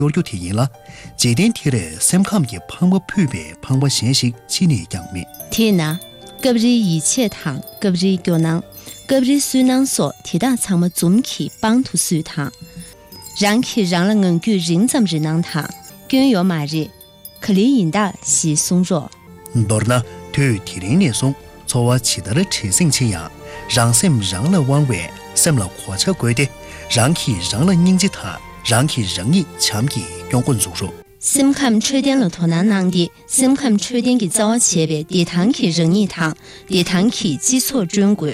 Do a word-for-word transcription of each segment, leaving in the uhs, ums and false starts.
有就体现了这点提的深看的庞博配备庞博信息纪念样面。 天呐，各位一切堂，各位教能，各位水能所提到长么总体帮助水堂，让其让了人具人怎人能堂，更有马日，可里引导是松弱。 不呢，对提零年松，从我其他的提升起样，让什么让了往外，什么火车轨的，让其让了人吉他。让其人意强给用棍组说。 深看缺点了头难难的，深看缺点给早前边地堂去人意堂，地堂去基础专柜。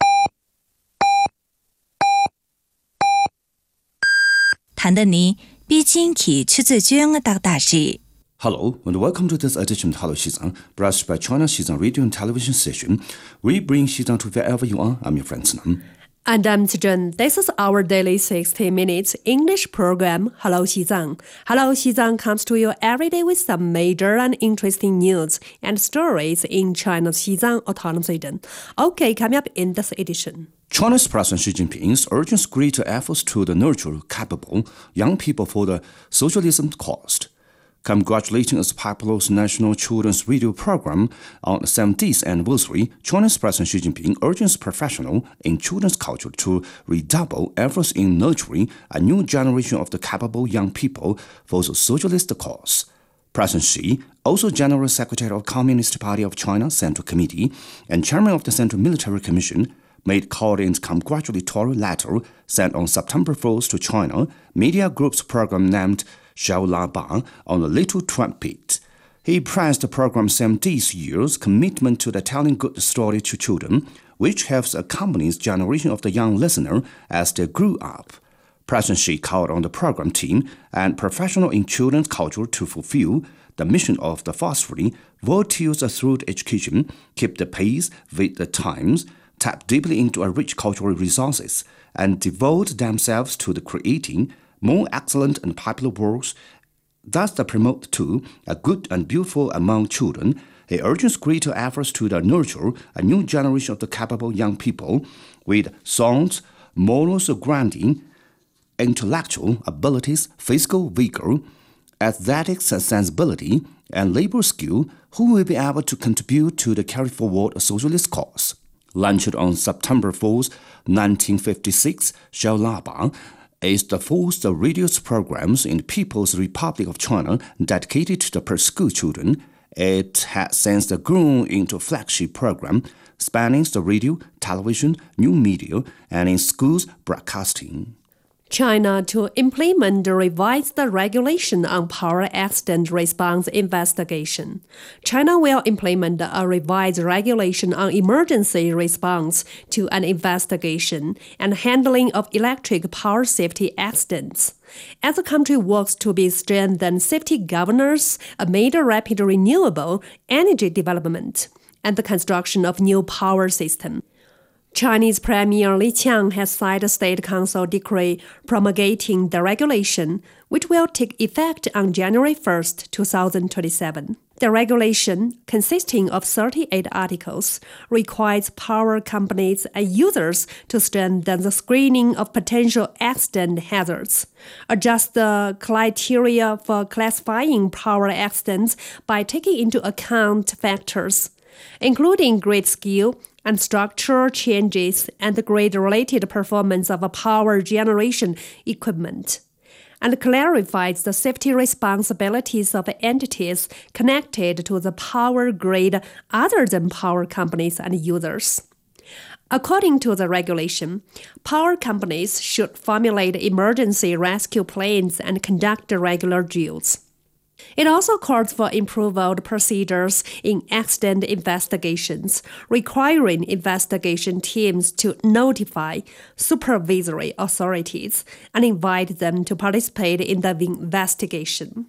谈的你毕竟去出自这样的大大事。 Hello and welcome to this edition of Hello Xizang, brought by China Xizang Radio and Television Station. We bring Xizang to wherever you are. I'm your friend Nam. And I'm Zhen. This is our daily sixty minutes English program, Hello Xizang. Hello Xizang comes to you every day with some major and interesting news and stories in China's Xizang Autonomous Region. Okay, coming up in this edition. China's President Xi Jinping urges greater efforts to the nurture capable young people for the socialism cause. Congratulating its popular national children's radio program on the seventieth anniversary, China's President Xi Jinping urges professionals in children's culture to redouble efforts in nurturing a new generation of the capable young people for the socialist cause. President Xi, also General Secretary of Communist Party of China Central Committee and Chairman of the Central Military Commission, made Colin's congratulatory letter sent on September fourth to China media group's program named Xiao La Ba on the Little Trumpet. He praised the program's seventieth year's commitment to the telling good story to children, which helps accompany the generation of the young listener as they grew up. President Xi called on the program team and professionals in children's culture to fulfill the mission of the fostering virtues through education, keep the pace with the times, tap deeply into a rich cultural resources, and devote themselves to the creating more excellent and popular works, thus to promote too a good and beautiful among children. He urges greater efforts to the nurture a new generation of the capable young people with sound, moral grounding, intellectual abilities, physical vigor, aesthetics sensibility, and labor skill, who will be able to contribute to the carry forward a socialist cause. Launched on September fourth, nineteen fifty-six, Xiao La Ba is the fourth radio programs in the People's Republic of China dedicated to the per-school children. It has since grown into a flagship program spanning the radio, television, new media, and in schools broadcasting. China to implement the revised regulation on power accident response investigation. China will implement a revised regulation on emergency response to an investigation and handling of electric power safety accidents. As the country works to be strengthened safety governance amid rapid renewable energy development and the construction of new power system. Chinese Premier Li Qiang has signed a State Council decree promulgating the regulation, which will take effect on January first, twenty twenty-seven. The regulation, consisting of thirty-eight articles, requires power companies and users to strengthen the screening of potential accident hazards, adjust the criteria for classifying power accidents by taking into account factors, including grid skill and structural changes and the grid-related performance of a power generation equipment, and clarifies the safety responsibilities of entities connected to the power grid other than power companies and users. According to the regulation, power companies should formulate emergency rescue plans and conduct regular drills. It also calls for improved procedures in accident investigations, requiring investigation teams to notify supervisory authorities and invite them to participate in the investigation.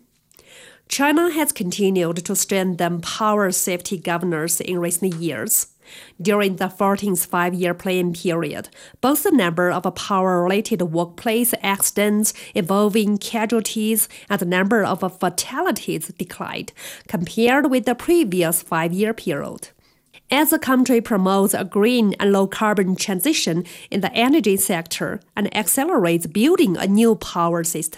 China has continued to strengthen power safety governance in recent years. During the fourteenth five-year plan period, both the number of power-related workplace accidents involving casualties and the number of fatalities declined compared with the previous five-year period. As the country promotes a green and low-carbon transition in the energy sector and accelerates building a new power system,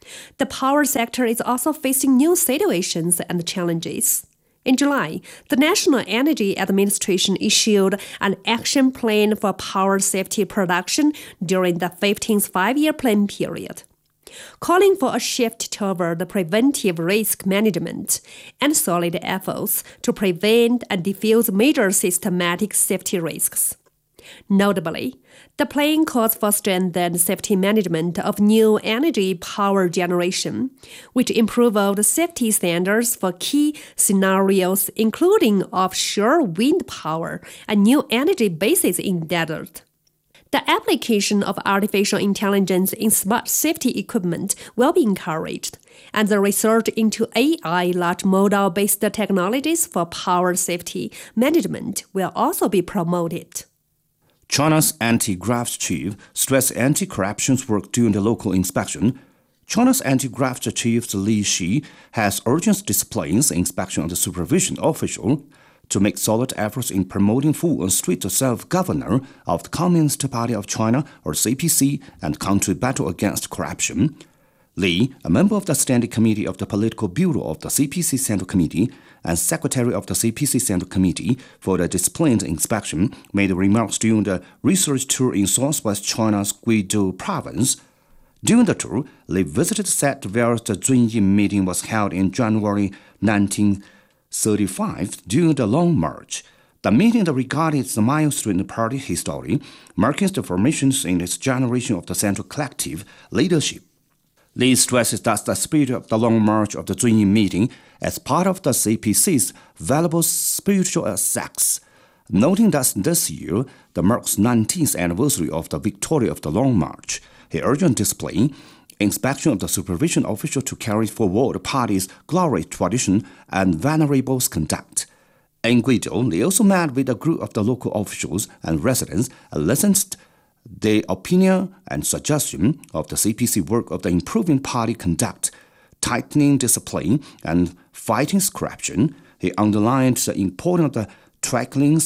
The power sector is also facing new situations and challenges. In July, the National Energy Administration issued an action plan for power safety production during the fifteenth five-year plan period, calling for a shift toward preventive risk management and solid efforts to prevent and diffuse major systematic safety risks. Notably, the plan calls for strengthened safety management of new energy power generation, which improved safety standards for key scenarios including offshore wind power and new energy bases in desert. The application of artificial intelligence in smart safety equipment will be encouraged, and the research into A I large model-based technologies for power safety management will also be promoted. China's anti-graft chief stressed anti-corruption's work during the local inspection. China's anti-graft chief Li Xi has urged disciplines inspection of the supervision official to make solid efforts in promoting full and strict self-governance of the Communist Party of China, or C P C, and country battle against corruption. Li, a member of the Standing Committee of the Political Bureau of the C P C Central Committee and Secretary of the C P C Central Committee for the Disciplined Inspection, made remarks during the research tour in southwest China's Guizhou province. During the tour, Li visited the site where the Zunyi meeting was held in January nineteen thirty-five during the Long March. The meeting regarded the milestone in party history, marking the formation in its generation of the Central Collective leadership. Li stresses that the spirit of the Long March of the Zunyi meeting as part of the C P C's valuable spiritual assets, noting that this year the marks nineteenth anniversary of the victory of the Long March. He urged discipline, inspection of the supervision official to carry forward the party's glorious tradition and venerable conduct. In Guizhou, Li also met with a group of the local officials and residents and listened to the opinion and suggestion of the C P C work of the improving party conduct, tightening discipline, and fighting corruption. He underlined the importance of the tackling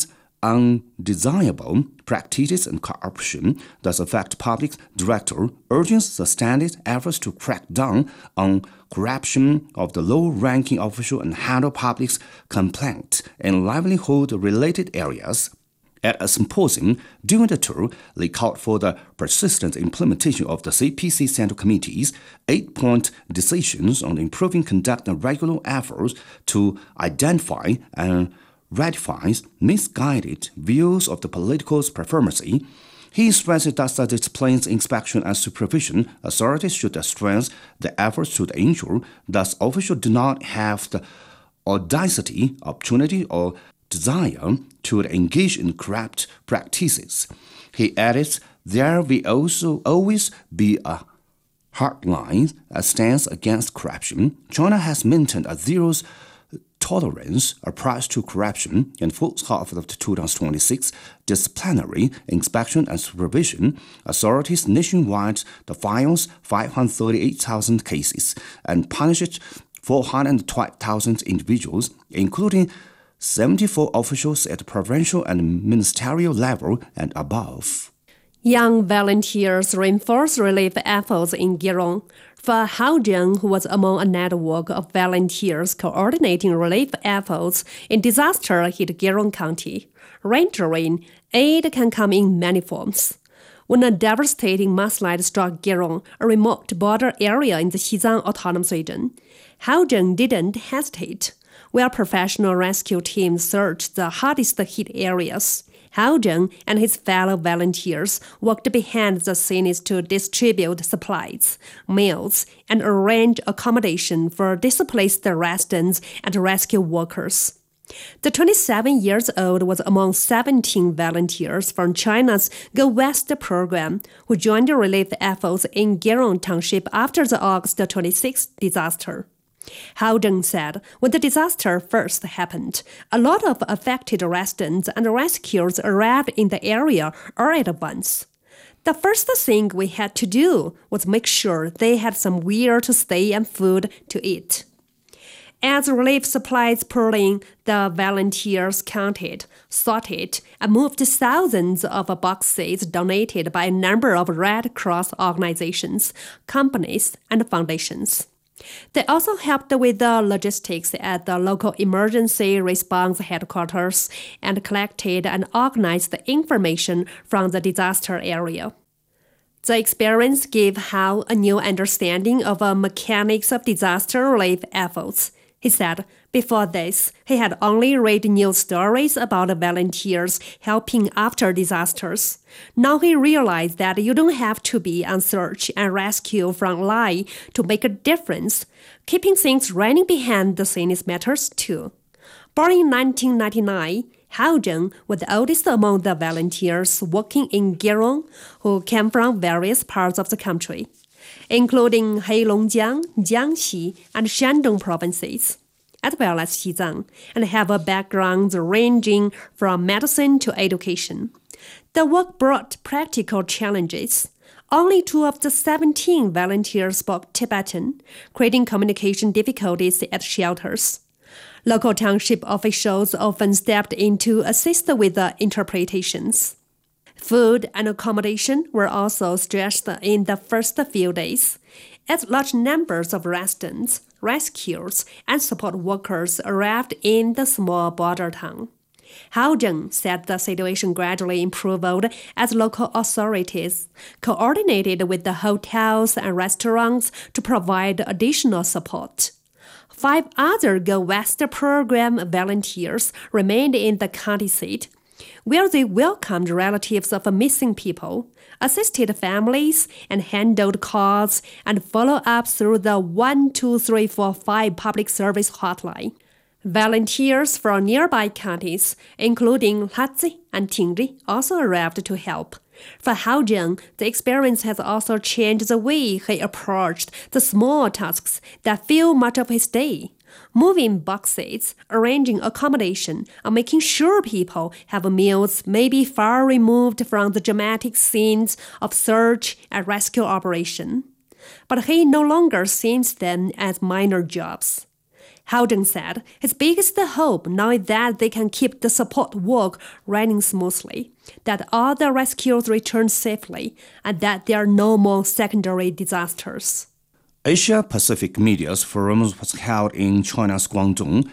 undesirable practices and corruption that affect public director, urging sustained efforts to crack down on corruption of the low-ranking official and handle public complaints in livelihood-related areas. At a symposium during the tour, Li called for the persistent implementation of the C P C Central Committee's eight-point decisions on improving conduct and regular efforts to identify and rectify misguided views of the political performance. He stressed that the disciplines inspection and supervision authorities should strengthen the efforts to ensure that officials do not have the audacity, opportunity, or desire to engage in corrupt practices. He added, there will also always be a hardline stance against corruption. China has maintained a zero tolerance approach to corruption in first half of the two thousand twenty-six disciplinary inspection and supervision. Authorities nationwide filed five hundred thirty-eight thousand cases and punished four hundred twelve thousand individuals, including seventy-four officials at the provincial and ministerial level and above. Young volunteers reinforced relief efforts in Girong. For Hao Zheng, who was among a network of volunteers coordinating relief efforts in disaster-hit Girong County, rendering aid can come in many forms. When a devastating mudslide struck Girong, a remote border area in the Xizang Autonomous Region, Hao Zheng didn't hesitate. While professional rescue teams searched the hardest-hit areas, Hao Zheng and his fellow volunteers worked behind the scenes to distribute supplies, meals, and arrange accommodation for displaced residents and rescue workers. The twenty-seven-years-old was among seventeen volunteers from China's Go West program who joined the relief efforts in Girong Township after the August twenty-sixth disaster. Hao Zheng said, when the disaster first happened, a lot of affected residents and rescuers arrived in the area all at once. The first thing we had to do was make sure they had somewhere to stay and food to eat. As relief supplies poured in, the volunteers counted, sorted, and moved thousands of boxes donated by a number of Red Cross organizations, companies, and foundations. They also helped with the logistics at the local emergency response headquarters and collected and organized the information from the disaster area. The experience gave Hao a new understanding of the mechanics of disaster relief efforts. He said before this, he had only read news stories about volunteers helping after disasters. Now he realized that you don't have to be on search and rescue front line to make a difference. Keeping things running behind the scenes matters too. Born in nineteen ninety-nine, Hao Zheng was the oldest among the volunteers working in Girong, who came from various parts of the country, including Heilongjiang, Jiangxi, and Shandong provinces, as well as Xizang, and have a background ranging from medicine to education. The work brought practical challenges. Only two of the seventeen volunteers spoke Tibetan, creating communication difficulties at shelters. Local township officials often stepped in to assist with the interpretations. Food and accommodation were also stressed in the first few days, as large numbers of residents, rescuers, and support workers arrived in the small border town. Hao Zheng said the situation gradually improved as local authorities coordinated with the hotels and restaurants to provide additional support. Five other Go West program volunteers remained in the county seat, where they welcomed relatives of missing people, assisted families, and handled calls and follow-up through the one two three four five public service hotline. Volunteers from nearby counties, including Hatzi and Tingri, also arrived to help. For Hao Zheng, the experience has also changed the way he approached the small tasks that fill much of his day. Moving boxes, arranging accommodation, and making sure people have meals may be far removed from the dramatic scenes of search and rescue operation. But he no longer sees them as minor jobs. Hao Zheng said his biggest hope now is that they can keep the support work running smoothly, that all the rescues return safely, and that there are no more secondary disasters. Asia Pacific Media's Forum was held in China's Guangdong.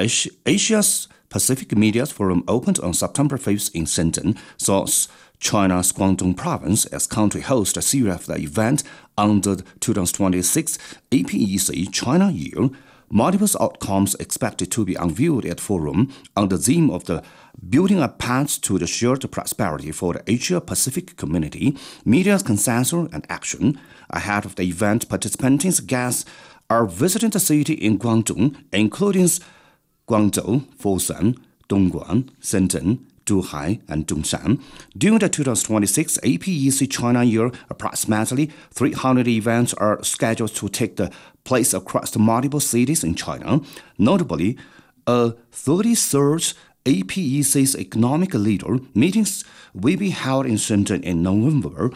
Asia's Pacific Media's Forum opened on September fifth in Shenzhen, thus China's Guangdong province as country host a series of the event under the twenty twenty-six A P E C China Year. Multiple outcomes expected to be unveiled at Forum on the theme of the building a path to the shared prosperity for the Asia-Pacific community, media's consensus and action. Ahead of the event, participants guests are visiting the city in Guangdong, including Guangzhou, Foshan, Dongguan, Shenzhen, Zhuhai, and Zhongshan. During the twenty twenty-six A P E C China Year, approximately three hundred events are scheduled to take the place across the multiple cities in China. Notably, a thirty-third A P E C's economic leader meetings will be held in Shenzhen in November.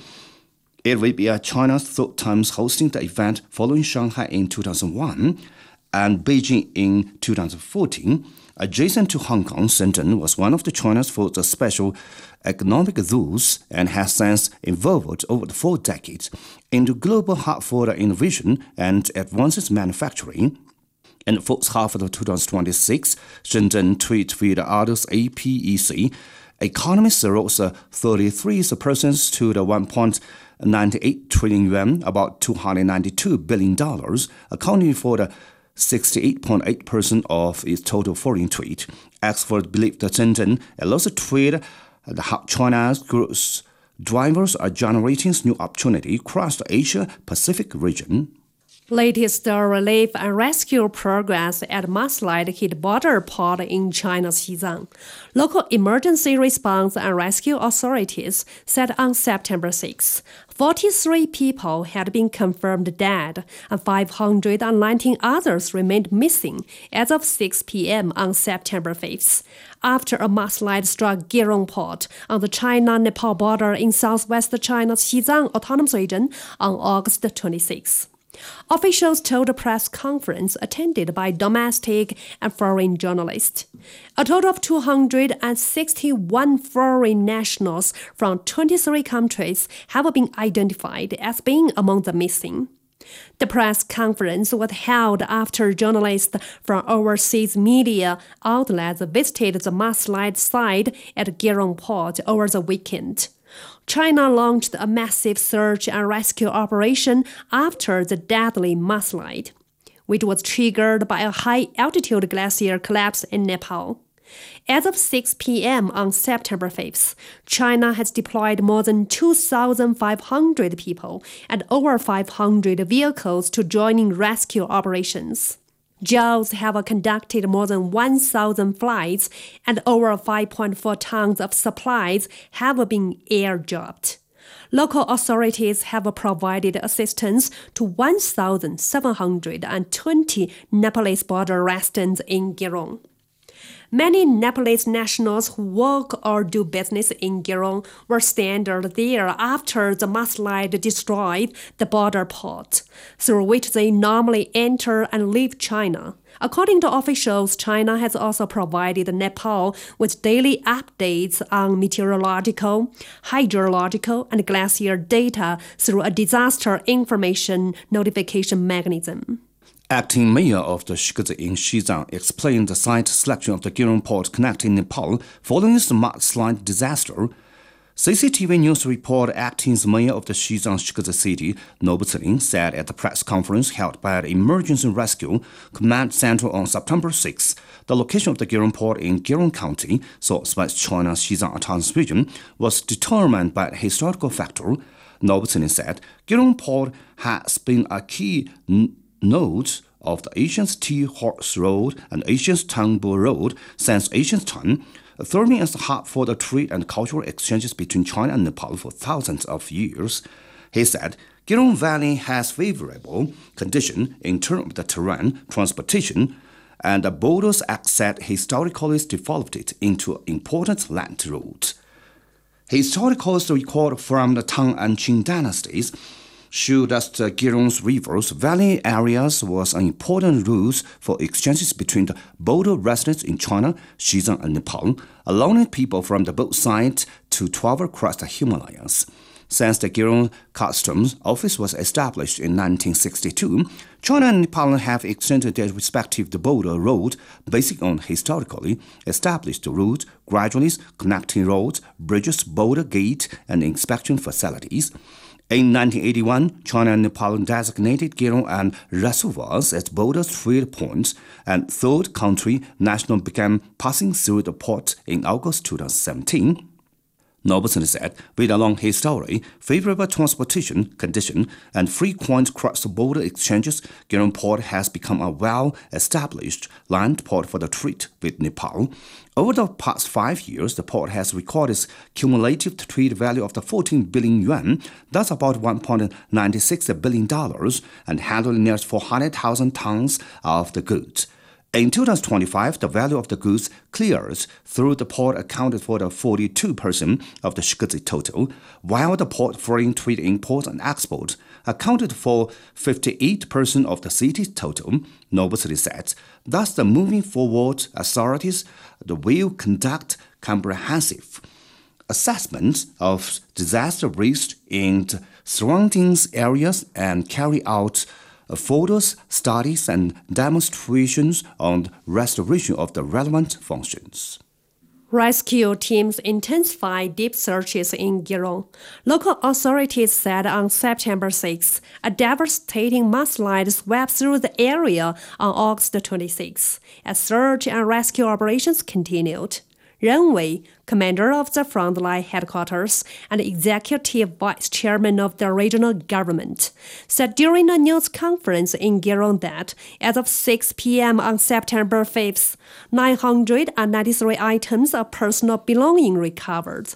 It will be China's third time hosting the event, following Shanghai in two thousand one and Beijing in two thousand fourteen. Adjacent to Hong Kong, Shenzhen was one of the China's first special economic zones and has since evolved over the four decades into global hub for innovation and advanced manufacturing. In the first half of twenty twenty-six, Shenzhen tweeted with the others A P E C. Economists rose thirty-three percent to the one point nine eight trillion yuan, about two hundred ninety-two billion dollars, accounting for the sixty-eight point eight percent of its total foreign trade. Experts believe that Shenzhen allows trade how China's growth drivers are generating new opportunity across the Asia-Pacific region. Latest relief and rescue progress at mudslide hit border port in China's Xizang. Local emergency response and rescue authorities said on September sixth, forty-three people had been confirmed dead and five hundred nineteen others remained missing as of six p.m. on September fifth, after a mudslide struck Girong Port on the China-Nepal border in southwest China's Xizang Autonomous Region on August twenty-sixth. Officials told a press conference attended by domestic and foreign journalists. A total of two hundred sixty-one foreign nationals from twenty-three countries have been identified as being among the missing. The press conference was held after journalists from overseas media outlets visited the mudslide site at Girong Port over the weekend. China launched a massive search and rescue operation after the deadly mudslide, which was triggered by a high-altitude glacier collapse in Nepal. As of six p.m. on September fifth, China has deployed more than two thousand five hundred people and over five hundred vehicles to join in rescue operations. J A Ws have conducted more than one thousand flights and over five point four tons of supplies have been airdropped. Local authorities have provided assistance to one thousand seven hundred twenty Nepalese border residents in Girong. Many Nepalese nationals who work or do business in Girong were stranded there after the mudslide destroyed the border port, through which they normally enter and leave China. According to officials, China has also provided Nepal with daily updates on meteorological, hydrological, and glacier data through a disaster information notification mechanism. Acting mayor of the Shigezi in Xizang explained the site selection of the Girong port connecting Nepal following the mudslide disaster. C C T V News report acting mayor of the Xizang Shigezi city, Nobu Ziling, said at the press conference held by the Emergency Rescue Command Center on September sixth, the location of the Girong port in Girong County, Southwest China's Xizang Autonomous Region, was determined by a historical factor. Nobu Ziling said Girong port has been a key n- nodes of the ancient Tea Horse Road and ancient Tangbo Road since ancient time, serving as the hub for the trade and cultural exchanges between China and Nepal for thousands of years. He said, Girong Valley has favorable conditions in terms of the terrain, transportation, and the borders access historically developed it into an important land route. Historical record from the Tang and Qing dynasties show that the Girong River's valley areas was an important route for exchanges between the border residents in China, Xizang, and Nepal, allowing people from the both sides to travel across the Himalayas. Since the Girong Customs Office was established in nineteen sixty-two, China and Nepal have extended their respective border road based on historically established routes, gradually connecting roads, bridges, border gate, and inspection facilities. In nineteen eighty-one, China and Nepal designated Girong and reservoirs as border trade points, and third country nationals began passing through the port in August twenty seventeen. Nobu Ziling said, with a long history, favorable transportation condition, and frequent cross-border exchanges, Girong Port has become a well-established land port for the trade with Nepal. Over the past five years, the port has recorded its cumulative trade value of the fourteen billion yuan, that's about one point nine six billion dollars, and handled nearly four hundred thousand tons of the goods. In twenty twenty-five, the value of the goods cleared through the port accounted for the forty-two percent of the Shigezi total, while the port foreign trade import and export accounted for fifty-eight percent of the city's total. Nobu Ziling said, thus the moving forward authorities will conduct comprehensive assessments of disaster risk in the surrounding areas and carry out photos, studies, and demonstrations on restoration of the relevant functions. Rescue teams intensify deep searches in Girong. Local authorities said on September sixth, a devastating mudslide swept through the area on August twenty-sixth, as search and rescue operations continued. Ren Wei, commander of the Frontline Headquarters and executive vice chairman of the regional government, said during a news conference in Girong that, as of six p.m. on September fifth, nine hundred ninety-three items of personal belongings recovered.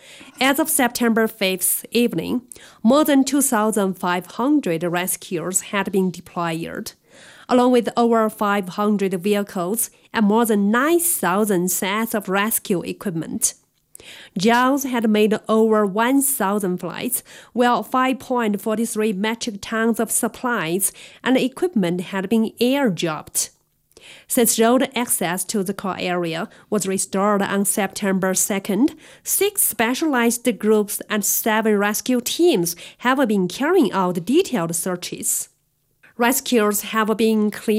As of September fifth evening, more than two thousand five hundred rescuers had been deployed, along with over five hundred vehicles and more than nine thousand sets of rescue equipment. JAWS had made over one thousand flights, while five point four three metric tons of supplies and equipment had been air-dropped. Since road access to the core area was restored on September second, six specialized groups and seven rescue teams have been carrying out detailed searches. Rescuers have been clearing